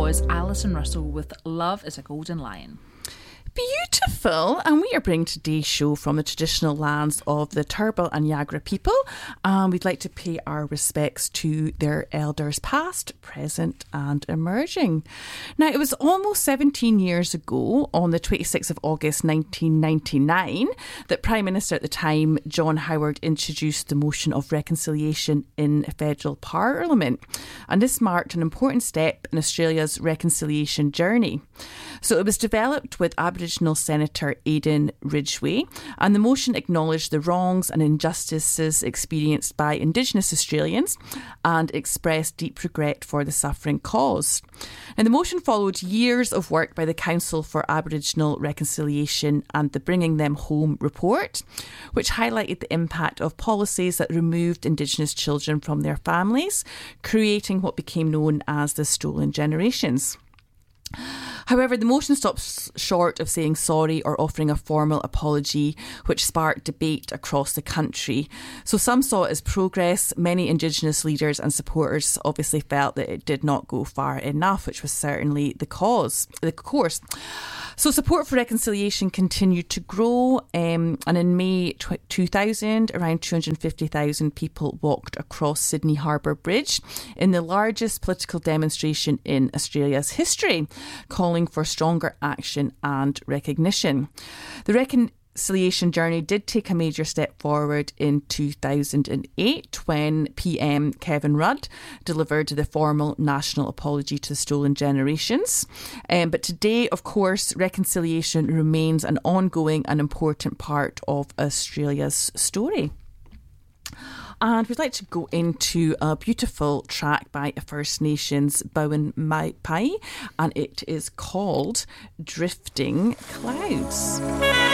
was Alison Russell with Love is a Golden Lion. Beautiful. And we are bringing today's show from the traditional lands of the Turrbal and Yagra people. We'd like to pay our respects to their elders past, present and emerging. Now, it was almost 17 years ago, on the 26th of August 1999, that Prime Minister at the time, John Howard, introduced the motion of reconciliation in federal parliament. And this marked an important step in Australia's reconciliation journey. So it was developed with Aboriginal Senator Aidan Ridgway, and the motion acknowledged the wrongs and injustices experienced by Indigenous Australians and expressed deep regret for the suffering caused. And the motion followed years of work by the Council for Aboriginal Reconciliation and the Bringing Them Home report, which highlighted the impact of policies that removed Indigenous children from their families, creating what became known as the Stolen Generations. However, the motion stops short of saying sorry or offering a formal apology, which sparked debate across the country. So some saw it as progress. Many Indigenous leaders and supporters obviously felt that it did not go far enough, which was certainly the course. So support for reconciliation continued to grow, and in May 2000, around 250,000 people walked across Sydney Harbour Bridge in the largest political demonstration in Australia's history, calling for stronger action and recognition. The reconciliation journey did take a major step forward in 2008 when PM Kevin Rudd delivered the formal national apology to the Stolen Generations. But today, of course, reconciliation remains an ongoing and important part of Australia's story. And we'd like to go into a beautiful track by First Nations Bowen Pai, and it is called Drifting Clouds.